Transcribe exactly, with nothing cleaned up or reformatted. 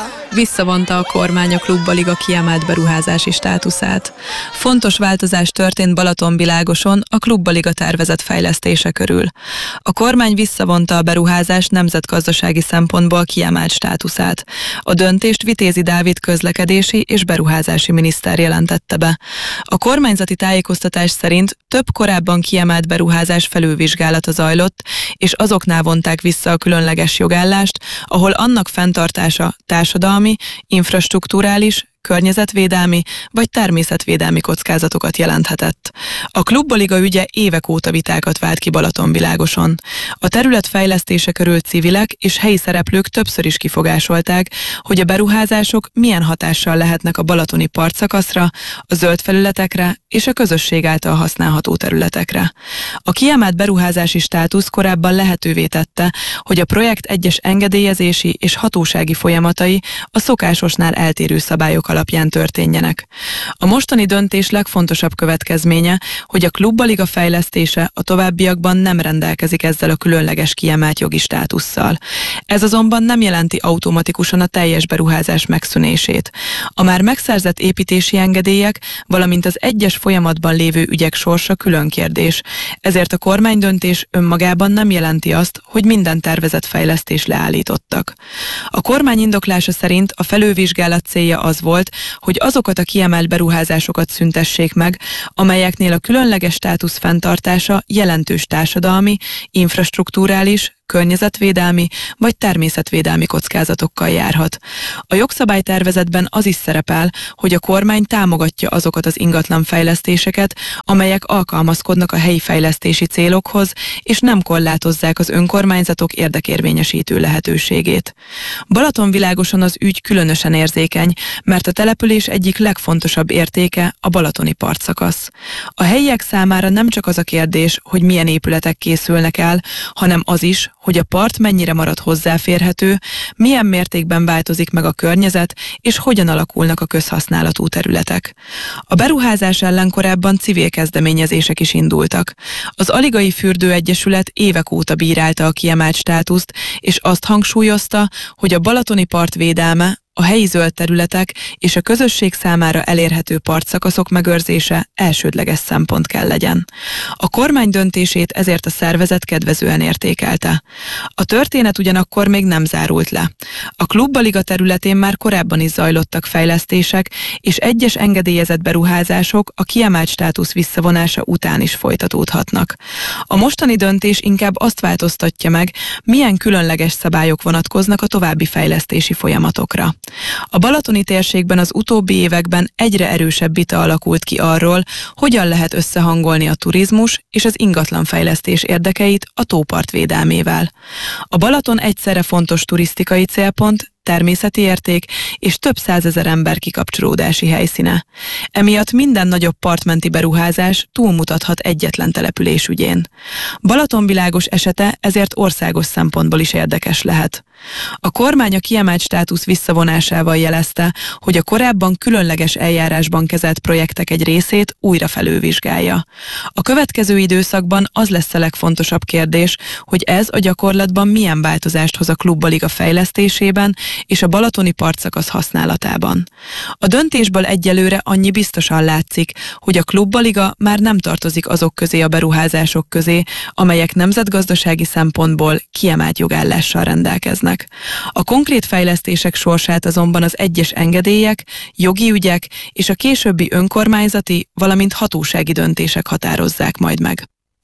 Visszavonta a kormány a Klubbaliga kiemelt beruházási státuszát. Fontos változás történt Balatonvilágoson a Klubbaliga tervezett fejlesztése körül. A kormány visszavonta a beruházás nemzetgazdasági szempontból kiemelt státuszát. A döntést Vitézi Dávid közlekedési és beruházási miniszter jelentette be. A kormányzati tájékoztatás szerint több korábban kiemelt beruházás felülvizsgálata zajlott, és azoknál vonták vissza a különleges jogállást, ahol annak fenntartása társadalmi, infrastrukturális, környezetvédelmi vagy természetvédelmi kockázatokat jelenthetett. A Klubbaliga ügye évek óta vitákat vált ki Balatonvilágoson. A terület fejlesztése körül civilek és helyi szereplők többször is kifogásolták, hogy a beruházások milyen hatással lehetnek a balatoni partszakaszra, a zöld felületekre és a közösség által használható területekre. A kiemelt beruházási státusz korábban lehetővé tette, hogy a projekt egyes engedélyezési és hatósági folyamatai a szokásosnál eltérő szabályok alapján történjenek. A mostani döntés legfontosabb következménye, hogy a Klubbaliga fejlesztése a továbbiakban nem rendelkezik ezzel a különleges kiemelt jogi státusszal. Ez azonban nem jelenti automatikusan a teljes beruházás megszűnését. A már megszerzett építési engedélyek, valamint az egyes folyamatban lévő ügyek sorsa külön kérdés. Ezért a kormánydöntés önmagában nem jelenti azt, hogy minden tervezett fejlesztés leállítottak. A kormány indoklása szerint a felülvizsgálat célja az volt, hogy azokat a kiemelt beruházásokat szüntessék meg, amelyeknél a különleges státusz fenntartása jelentős társadalmi, infrastrukturális, környezetvédelmi vagy természetvédelmi kockázatokkal járhat. A jogszabálytervezetben az is szerepel, hogy a kormány támogatja azokat az ingatlanfejlesztéseket, amelyek alkalmazkodnak a helyi fejlesztési célokhoz, és nem korlátozzák az önkormányzatok érdekérvényesítő lehetőségét. Balatonvilágoson az ügy különösen érzékeny, mert a település egyik legfontosabb értéke a balatoni partszakasz. A helyiek számára nem csak az a kérdés, hogy milyen épületek készülnek el, hanem az is, hogy a part mennyire marad hozzáférhető, milyen mértékben változik meg a környezet, és hogyan alakulnak a közhasználatú területek. A beruházás ellen korábban civil kezdeményezések is indultak. Az Aligai Fürdőegyesület évek óta bírálta a kiemelt státuszt, és azt hangsúlyozta, hogy a balatoni part védelme, a helyi zöld területek és a közösség számára elérhető partszakaszok megőrzése elsődleges szempont kell legyen. A kormány döntését ezért a szervezet kedvezően értékelte. A történet ugyanakkor még nem zárult le. A Klubbaliga területén már korábban is zajlottak fejlesztések, és egyes engedélyezett beruházások a kiemelt státusz visszavonása után is folytatódhatnak. A mostani döntés inkább azt változtatja meg, milyen különleges szabályok vonatkoznak a további fejlesztési folyamatokra. A balatoni térségben az utóbbi években egyre erősebb vita alakult ki arról, hogyan lehet összehangolni a turizmus és az ingatlanfejlesztés érdekeit a tópart védelmével. A Balaton egyszerre fontos turisztikai célpont, természeti érték és több százezer ember kikapcsolódási helyszíne. Emiatt minden nagyobb partmenti beruházás túlmutathat egyetlen település ügyén. Balatonvilágos esete ezért országos szempontból is érdekes lehet. A kormány a kiemelt státusz visszavonásával jelezte, hogy a korábban különleges eljárásban kezelt projektek egy részét újra felülvizsgálja. A következő időszakban az lesz a legfontosabb kérdés, hogy ez a gyakorlatban milyen változást hoz a Klubbaliga fejlesztésében és a balatoni partszakasz használatában. A döntésből egyelőre annyi biztosan látszik, hogy a Klubbaliga már nem tartozik azok közé a beruházások közé, amelyek nemzetgazdasági szempontból kiemelt jogállással rendelkeznek. A konkrét fejlesztések sorsát azonban az egyes engedélyek, jogi ügyek és a későbbi önkormányzati, valamint hatósági döntések határozzák majd meg.